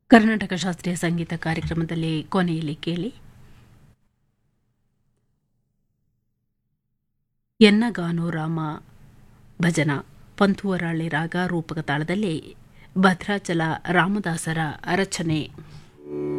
ಕರ್ನಾಟಕ ಶಾಸ್ತ್ರೀಯ ಸಂಗೀತ ಕಾರ್ಯಕ್ರಮದಲ್ಲಿ ಕೊನೆಯಲ್ಲಿ ಕೇಳಿ ಎನ್ನಗಾನೋ ರಾಮ ಭಜನ ಪಂತುವರಾಳಿ ರಾಗ ರೂಪಕ ತಾಳದಲ್ಲಿ ಭದ್ರಾಚಲ ರಾಮದಾಸರ ರಚನೆ.